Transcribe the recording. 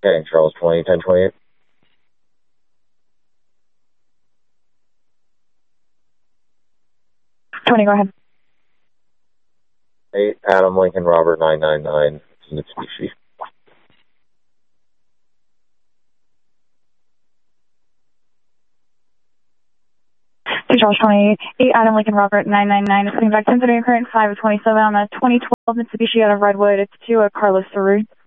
Okay, Charles 20, 1028. 20, go ahead. 8, Adam Lincoln Robert 999, Mitsubishi. Charles 28, Adam Lincoln Robert 999 is coming back 10:30 current 5 of 27 on a 2012 Mitsubishi out of Redwood. It's to Carlos Saru.